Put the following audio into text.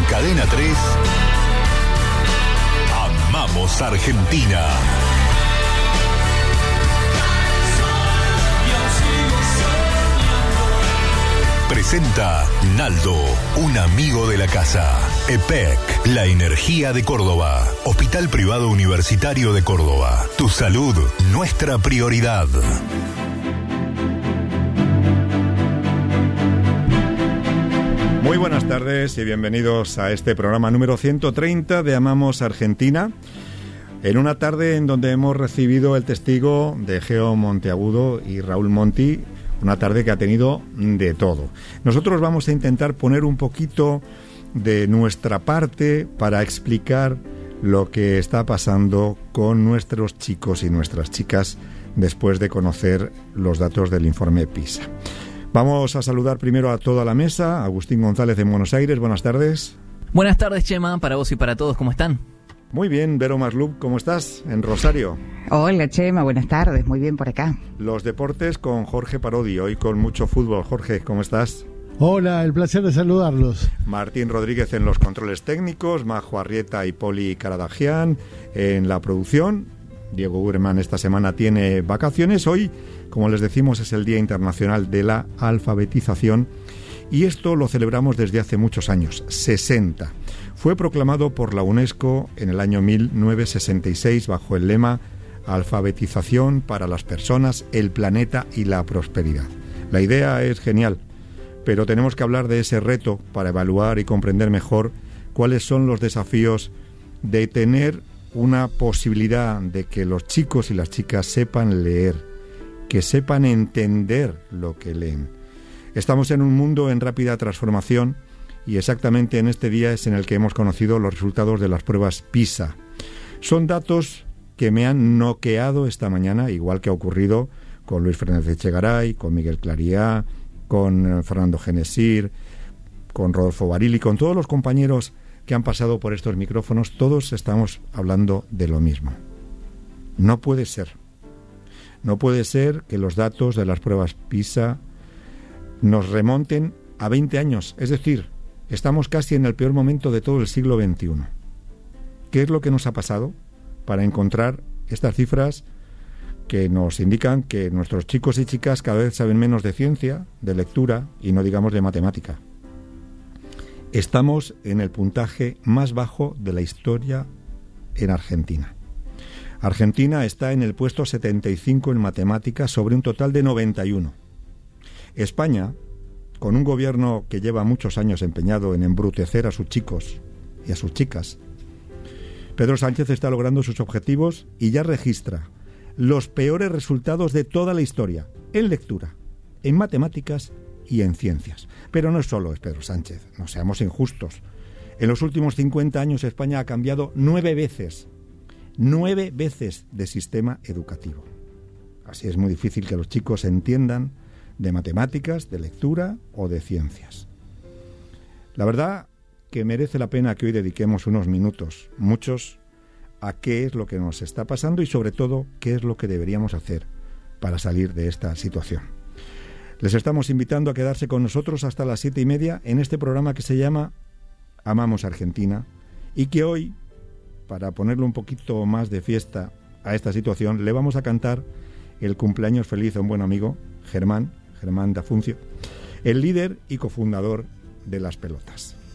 Cadena 3, Amamos Argentina. Presenta Naldo, un amigo de la casa. EPEC, la energía de Córdoba. Hospital Privado Universitario de Córdoba. Tu salud, nuestra prioridad. Muy buenas tardes y bienvenidos a este programa número 130 de Amamos Argentina. En una tarde en donde hemos recibido el testigo de Geo Monteagudo y Raúl Monti. Una tarde que ha tenido de todo. Nosotros vamos a intentar poner un poquito de nuestra parte para explicar lo que está pasando con nuestros chicos y nuestras chicas después de conocer los datos del informe PISA. Vamos a saludar primero a toda la mesa. Agustín González en Buenos Aires, buenas tardes. Buenas tardes, Chema, para vos y para todos, ¿cómo están? Muy bien, Vero Maslup, ¿cómo estás? En Rosario. Hola, Chema, buenas tardes, muy bien por acá. Los deportes con Jorge Parodi, hoy con mucho fútbol. Jorge, ¿cómo estás? Hola, el placer de saludarlos. Martín Rodríguez en los controles técnicos, Majo Arrieta y Poli Caradagian en la producción. Diego Urman esta semana tiene vacaciones. Hoy, como les decimos, es el Día Internacional de la Alfabetización y esto lo celebramos desde hace muchos años, 60. Fue proclamado por la UNESCO en el año 1966 bajo el lema Alfabetización para las personas, el planeta y la prosperidad. La idea es genial, pero tenemos que hablar de ese reto para evaluar y comprender mejor cuáles son los desafíos de tener una posibilidad de que los chicos y las chicas sepan leer, que sepan entender lo que leen. Estamos en un mundo en rápida transformación y exactamente en este día es en el que hemos conocido los resultados de las pruebas PISA. Son datos que me han noqueado esta mañana, igual que ha ocurrido con Luis Fernández Echegaray, con Miguel Clariá, con Fernando Genesir, con Rodolfo Barili, con todos los compañeros que han pasado por estos micrófonos. Todos estamos hablando de lo mismo. No puede ser. No puede ser que los datos de las pruebas PISA nos remonten a 20 años, es decir, estamos casi en el peor momento de todo el siglo XXI. ¿Qué es lo que nos ha pasado para encontrar estas cifras que nos indican que nuestros chicos y chicas cada vez saben menos de ciencia, de lectura y no digamos de matemática? Estamos en el puntaje más bajo de la historia en Argentina. Argentina está en el puesto 75 en matemáticas sobre un total de 91. España, con un gobierno que lleva muchos años empeñado en embrutecer a sus chicos y a sus chicas, Pedro Sánchez está logrando sus objetivos y ya registra los peores resultados de toda la historia, en lectura, en matemáticas y en ciencias. Pero no solo es Pedro Sánchez, no seamos injustos. En los últimos 50 años España ha cambiado 9 veces de sistema educativo. Así es muy difícil que los chicos entiendan de matemáticas, de lectura o de ciencias. La verdad que merece la pena que hoy dediquemos unos minutos, muchos, a qué es lo que nos está pasando y sobre todo qué es lo que deberíamos hacer para salir de esta situación. Les estamos invitando a quedarse con nosotros hasta las 7:30 en este programa que se llama Amamos Argentina y que hoy, para ponerle un poquito más de fiesta a esta situación, le vamos a cantar el cumpleaños feliz a un buen amigo, Germán Dafuncio, el líder y cofundador de Las Pelotas.